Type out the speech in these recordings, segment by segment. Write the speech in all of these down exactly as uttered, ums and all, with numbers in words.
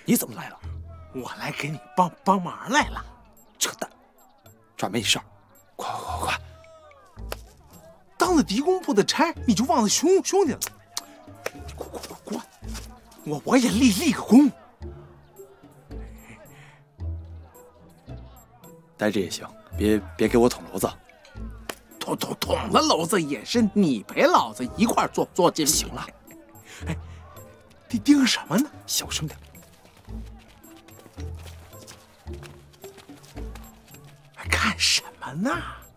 你怎么来了？ 我来给你帮帮忙来了。 扯淡，这儿没事儿。快快快快！ 当了狄公部的差，你就忘了兄兄弟了？快快快快！我我也立立个功。 待着也行，别别给我捅娄子。 捅捅捅了娄子也是你陪老子一块做做金行了。 哎，你盯什么呢？ 小声点。 看什么呢？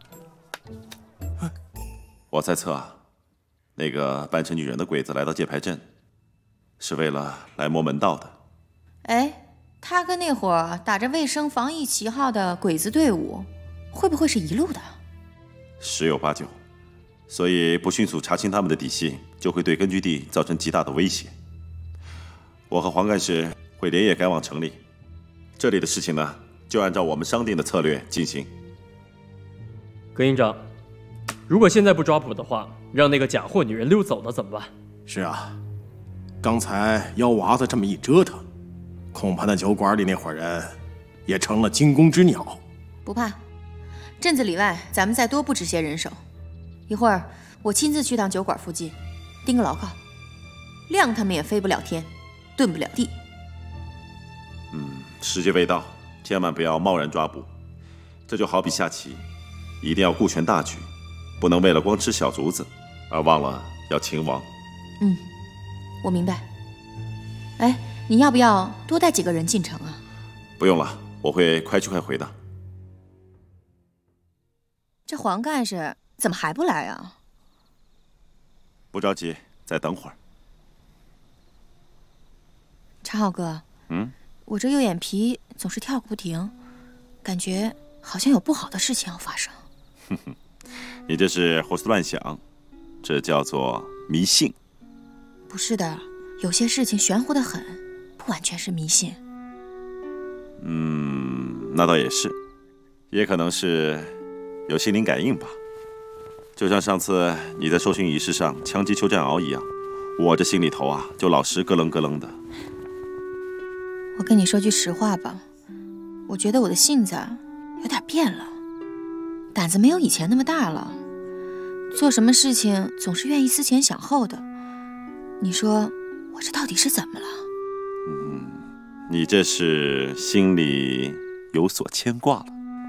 我猜测啊，那个扮成女人的鬼子来到界牌镇，是为了来摸门道的。 哎，他跟那伙打着卫生防疫旗号的鬼子队伍，会不会是一路的？ 十有八九。所以不迅速查清他们的底细，就会对根据地造成极大的威胁。我和黄干事会连夜赶往城里，这里的事情呢，就按照我们商定的策略进行。 葛营长，如果现在不抓捕的话，让那个假货女人溜走了怎么办？ 是啊，刚才幺娃子这么一折腾，恐怕那酒馆里那伙人也成了惊弓之鸟。 不怕，镇子里外咱们再多布置些人手，一会儿我亲自去趟酒馆附近，盯个牢靠，亮他们也飞不了天，遁不了地。 嗯，时机未到，千万不要贸然抓捕。这就好比下棋，一定要顾全大局，不能为了光吃小竹子而忘了要擒王。 嗯，我明白。哎，你要不要多带几个人进城啊？ 不用了，我会快去快回的。 这黄干事怎么还不来啊？ 不着急，再等会儿。 查浩哥， 嗯， 我这右眼皮总是跳个不停，感觉好像有不好的事情要发生。 哼哼，你这是胡思乱想，这叫做迷信。 不是的，有些事情玄乎得很，不完全是迷信。 嗯，那倒也是，也可能是有心灵感应吧。就像上次你在授勋仪式上枪击邱占鳌一样，我这心里头啊就老是咯楞咯楞的。 我跟你说句实话吧，我觉得我的性子有点变了，胆子没有以前那么大了，做什么事情总是愿意思前想后的。你说我这到底是怎么了？ 嗯，你这是心里有所牵挂了。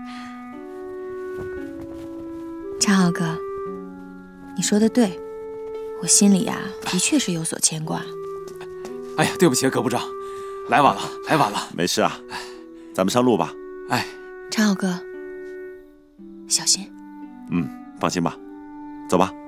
查浩哥，你说的对，我心里呀、啊、的确是有所牵挂。 哎呀，对不起，葛部长，来晚了，来晚了。 没事啊，咱们上路吧。 哎， 查浩哥，小心。 嗯，放心吧，走吧。